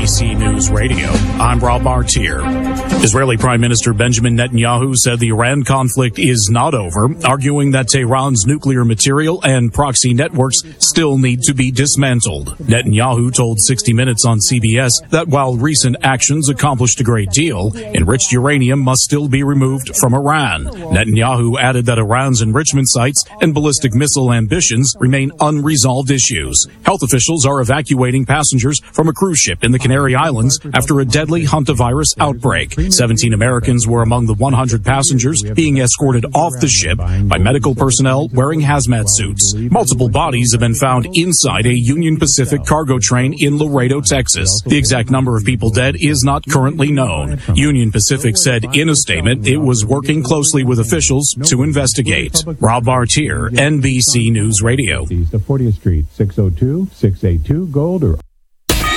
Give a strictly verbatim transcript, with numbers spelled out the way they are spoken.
B C News Radio, I'm Rob Martier. Israeli Prime Minister Benjamin Netanyahu said the Iran conflict is not over, arguing that Tehran's nuclear material and proxy networks still need to be dismantled. Netanyahu told sixty minutes on C B S that while recent actions accomplished a great deal, enriched uranium must still be removed from Iran. Netanyahu added that Iran's enrichment sites and ballistic missile ambitions remain unresolved issues. Health officials are evacuating passengers from a cruise ship in the Canary Islands after a deadly hantavirus outbreak. seventeen Americans were among the one hundred passengers being escorted off the ship by medical personnel wearing hazmat suits. Multiple bodies have been found inside a Union Pacific cargo train in Laredo, Texas. The exact number of people dead is not currently known. Union Pacific said in a statement it was working closely with officials to investigate. Rob Martier, N B C News Radio. The fortieth Street, six oh two, six eight two, Gold or